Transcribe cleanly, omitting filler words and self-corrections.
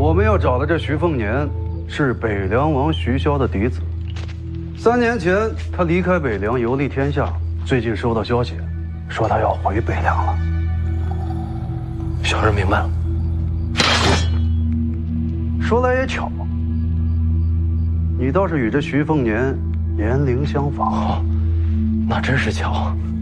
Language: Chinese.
我们要找的这徐凤年，是北凉王徐骁的嫡子。3年前，他离开北凉，游历天下。最近收到消息，说他要回北凉了。 小人明白了。 说来也巧，你倒是与这徐凤年年龄相仿。 那真是巧。